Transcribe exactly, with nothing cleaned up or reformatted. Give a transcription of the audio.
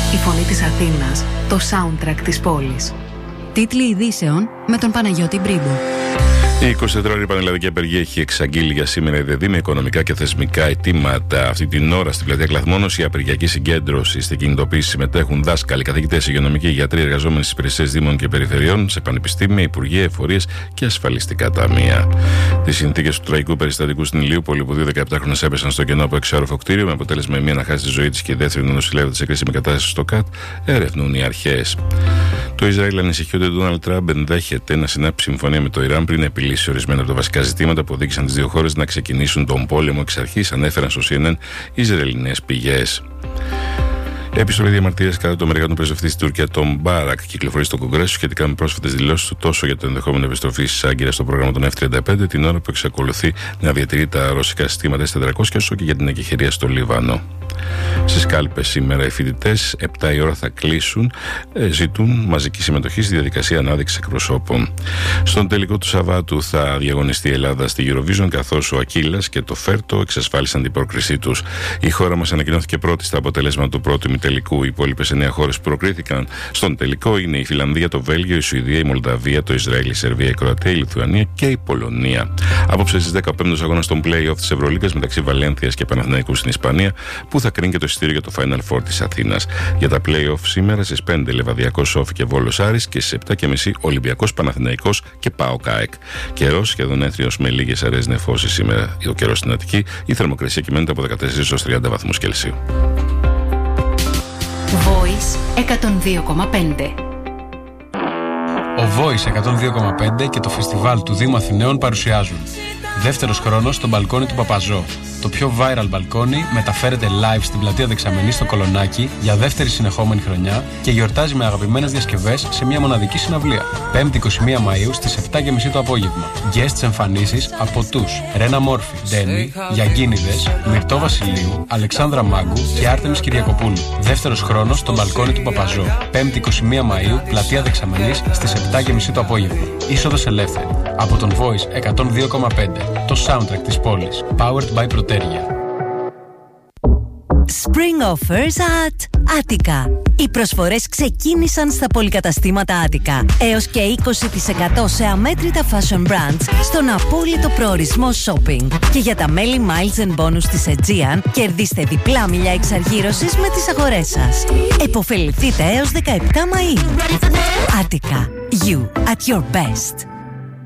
Η φωνή της Αθήνας, το soundtrack της πόλης. Τίτλοι ειδήσεων με τον Παναγιώτη Μπρίμπο. Η εικοσιτετράωρη πανελλαδική απεργία έχει εξαγγείλει για σήμερα η ΔΕΔΗ με οικονομικά και θεσμικά αιτήματα. Αυτή την ώρα στην πλατεία Κλαθμόνος η απεργιακή συγκέντρωση. Στην κινητοποίηση συμμετέχουν δάσκαλοι, καθηγητές, υγειονομικοί, γιατροί, εργαζόμενοι στις υπηρεσίες δήμων και περιφερειών, σε πανεπιστήμια, υπουργεία, εφορίες και ασφαλιστικά ταμεία. Τις συνθήκες του τραγικού περιστατικού στην Ηλιούπολη, που δύο δεκαεπτάχρονες έπεσαν στο κενό από εξάρροφο κτίριο, με αποτέλεσμα η μία να χάσει τη ζωή της και η δεύτερη να νοσηλεύεται σε κρίσιμη κατάσταση στο ΚΑΤ, ερευνούν οι αρχές. Το Ισραήλ ανησυχεί ότι ο Ντόναλντ Τραμπ ενδέχεται να συνάψει συμφωνία με το Ιράν πριν επιλύσει ορισμένα από τα βασικά ζητήματα που οδήγησαν τις δύο χώρες να ξεκινήσουν τον πόλεμο εξ αρχής, ανέφεραν στο σι εν εν Ισραηλινές πηγές. Επιστολή διαμαρτυρίας κατά το Αμερικανό πρεσβευτή στην Τουρκία, τον Μπάρακ, κυκλοφορεί στο Κογκρέσο σχετικά με πρόσφατες δηλώσεις του τόσο για το ενδεχόμενο επιστροφή της Άγκυρας στο πρόγραμμα των εφ τριάντα πέντε, την ώρα που εξακολουθεί να διατηρεί τα ρωσικά συστήματα ες τετρακόσια, όσο και για την εκεχηρία στο Λίβανο. Στις κάλπες σήμερα οι φοιτητές, επτά η ώρα θα κλείσουν, ε, ζητούν μαζική συμμετοχή στη διαδικασία ανάδειξης εκπροσώπων. Στον τελικό του Σαββάτου θα διαγωνιστεί η Ελλάδα στη Eurovision, καθώς ο Ακύλας και το Φέρτο εξασφάλισαν την πρόκρισή τους. Η χώρα μας ανακοινώθηκε πρώτη στα αποτελέσματα του πρώτου ημιτελικού. Οι υπόλοιπες εννέα χώρες που προκρίθηκαν στον τελικό είναι η Φιλανδία, το Βέλγιο, η Σουηδία, η Μολδαβία, το Ισραήλ, η Σερβία, η Κροατία, η Λιθουανία και η Πολωνία. Απόψε στις δέκα ο πέμπτος αγώνας των play-off της Ευρωλίγκας μεταξύ Βαλένθιας και Παναθηναϊκού στην Ισπανία, που θα κρίνει και το εισιτήριο για το Final Four της Αθήνας. Για τα play-off σήμερα στις πέντε Λεβαδιακός Σόφι και Βόλος Άρης και στις επτά και μισή Ολυμπιακός Παναθηναϊκός και ΠΑΟΚ ΑΕΚ. Καιρός σχεδόν έθριος με λίγες αραιές νεφώσεις σήμερα. Ο καιρός στην Αττική, η θερμοκρασία κυμαίνεται από δεκατέσσερα έως τριάντα βαθμούς Κελσίου. Voice εκατόν δύο κόμμα πέντε. Ο Voice εκατόν δύο κόμμα πέντε και το φεστιβάλ του Δήμου Αθηναίων παρουσιάζουν δεύτερος χρόνος στο μπαλκόνι του Παπαζό. Το πιο viral μπαλκόνι μεταφέρεται live στην πλατεία Δεξαμενή στο Κολονάκι για δεύτερη συνεχόμενη χρονιά και γιορτάζει με αγαπημένες διασκευές σε μια μοναδική συναυλία. πέμπτη εικοστή πρώτη Μαΐου στις επτά και μισή το απόγευμα. Guests εμφανίσεις από τους Ρένα Μόρφη, Ντένι, Γιαγκίνιδες, Μυρτώ Βασιλείου, Αλεξάνδρα Μάγκου και Άρτεμις Κυριακοπούλου. Δεύτερος χρόνος στο μπαλκόνι του Παπαζό. πέμπτη εικοστή πρώτη Μαΐου, πλατεία Δεξαμενής στις επτά και μισή το απόγευμα. Είσοδος ελεύθερη. Από τον Voice εκατόν δύο κόμμα πέντε. Το soundtrack της πόλης. Powered by Protergia. Spring offers at Attica. Οι προσφορές ξεκίνησαν στα πολυκαταστήματα Attica. Έως και είκοσι τοις εκατό σε αμέτρητα fashion brands στον απόλυτο προορισμό shopping. Και για τα μέλη Miles and Bonus της Aegean, κερδίστε διπλά μιλιά εξαργύρωσης με τις αγορές σας. Εποφεληθείτε έως δεκαεπτά Μαΐου. Attica. You at your best.